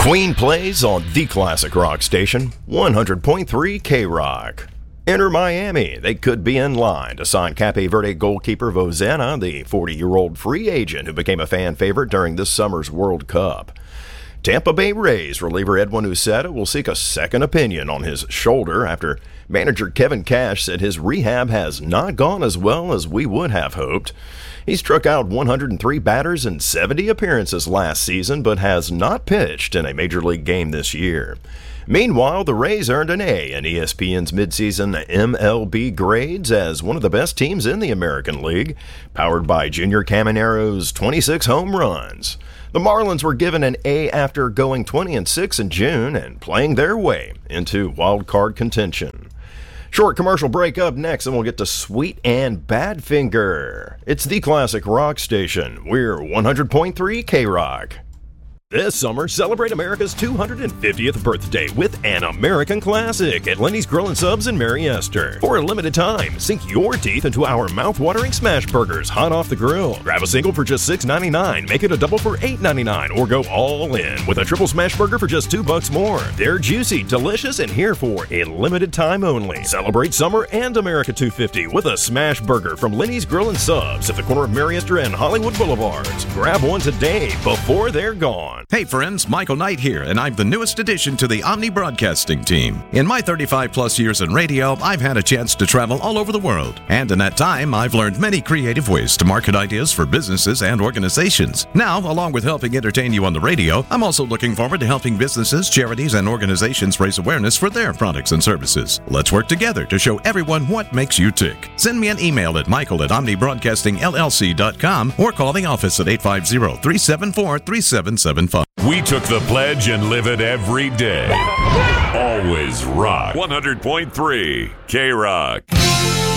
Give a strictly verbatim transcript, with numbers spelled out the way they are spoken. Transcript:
Queen plays on the classic rock station, one hundred point three K-Rock. Enter Miami. They could be in line to sign Cape Verde goalkeeper Vozana, the forty-year-old free agent who became a fan favorite during this summer's World Cup. Tampa Bay Rays reliever Edwin Uceta will seek a second opinion on his shoulder after manager Kevin Cash said his rehab has not gone as well as we would have hoped. He struck out one hundred three batters in seventy appearances last season, but has not pitched in a major league game this year. Meanwhile, the Rays earned an A in E S P N's midseason M L B grades as one of the best teams in the American League, powered by Junior Caminero's twenty-six home runs. The Marlins were given an A after going twenty and six in June and playing their way into wild card contention. Short commercial break up next, and we'll get to Sweet and Badfinger. It's the classic rock station. We're one hundred point three K-Rock. This summer, celebrate America's two hundred fiftieth birthday with an American classic at Lenny's Grill and Subs in Mary Esther. For a limited time, sink your teeth into our mouth-watering smash burgers hot off the grill. Grab a single for just six ninety-nine, make it a double for eight ninety-nine, or go all in with a triple smash burger for just two bucks more. They're juicy, delicious, and here for a limited time only. Celebrate summer and America two fifty with a smash burger from Lenny's Grill and Subs at the corner of Mary Esther and Hollywood Boulevards. Grab one today before they're gone. Hey friends, Michael Knight here, and I'm the newest addition to the Omni Broadcasting team. In my thirty-five plus years in radio, I've had a chance to travel all over the world. And in that time, I've learned many creative ways to market ideas for businesses and organizations. Now, along with helping entertain you on the radio, I'm also looking forward to helping businesses, charities, and organizations raise awareness for their products and services. Let's work together to show everyone what makes you tick. Send me an email at michael at omni broadcasting l l c dot com or call the office at eight five zero, three seven four, three seven seven five. We took the pledge and live it every day. Always rock. one hundred point three K-Rock.